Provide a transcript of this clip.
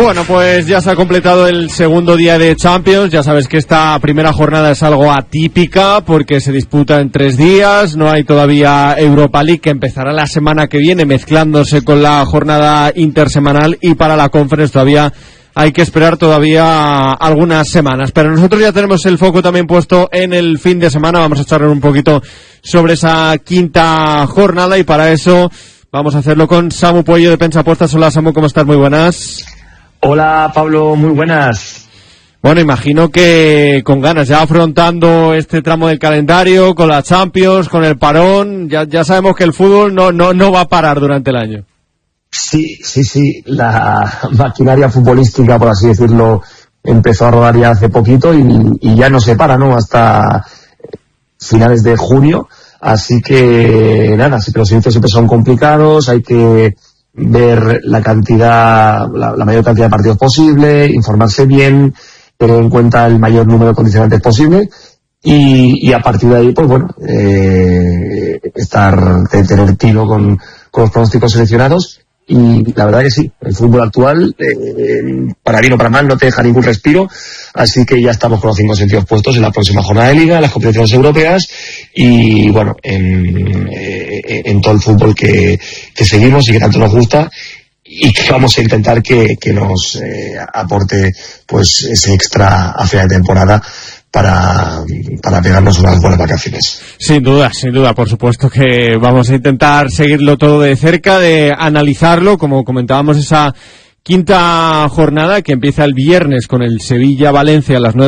Bueno, pues ya se ha completado el segundo día de Champions. Ya sabes que esta primera jornada es algo atípica porque se disputa en 3 días. No hay todavía Europa League, que empezará la semana que viene mezclándose con la jornada intersemanal, y para la Conference todavía hay que esperar todavía algunas semanas. Pero nosotros ya tenemos el foco también puesto en el fin de semana. Vamos a charlar un poquito sobre esa quinta jornada, y para eso vamos a hacerlo con Samu Puello de Pensapuestas. Hola Samu, ¿cómo estás? Muy buenas. Hola Pablo, muy buenas. Bueno, imagino que con ganas, ya afrontando este tramo del calendario, con la Champions, con el parón. Ya sabemos que el fútbol no va a parar durante el año. Sí, la maquinaria futbolística, por así decirlo, empezó a rodar ya hace poquito y ya no se para, ¿no? Hasta finales de junio. Así que nada, los inicios siempre son complicados, hay que ver la mayor cantidad de partidos posible, informarse bien, tener en cuenta el mayor número de condicionantes posible y a partir de ahí, pues bueno, tener tiro con los pronósticos seleccionados. Y la verdad que sí, el fútbol actual, para bien o para mal, no te deja ningún respiro, así que ya estamos con los 5 sentidos puestos en la próxima jornada de Liga, en las competiciones europeas y bueno, en todo el fútbol que seguimos y que tanto nos gusta, y que vamos a intentar que nos aporte pues ese extra a final de temporada para pegarnos unas buenas vacaciones. Sin duda, por supuesto que vamos a intentar seguirlo todo de cerca, de analizarlo, como comentábamos, esa quinta jornada que empieza el viernes con el Sevilla-Valencia a las 9